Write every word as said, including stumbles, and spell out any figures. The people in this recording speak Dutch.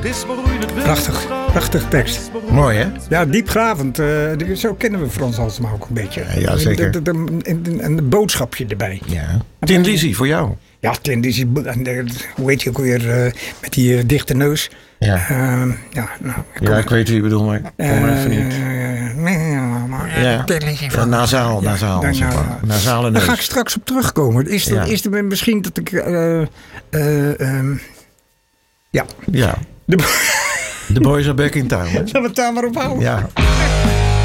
Prachtig, prachtig tekst. Mooi, hè? Ja, diepgravend. Uh, zo kennen we Frans Halsema ook een beetje. Ja, ja zeker. En een boodschapje erbij. Ja. Tin Lizzy, voor jou? Ja, Tin Lizzy. Hoe heet je ook weer? Uh, met die uh, dichte neus. Ja, uh, ja, nou, ik, ja ik weet wie je bedoelt, maar ik kom er uh, even niet. Uh, ja. Ja, nasaal, nasaal. Ja, zeg maar. Nasale neus. Daar ga ik straks op terugkomen. Is, dat, ja. is er misschien dat ik... Uh, uh, um, ja. Ja. De, The boys are back in town. Zullen we het daar maar op houden? Ja.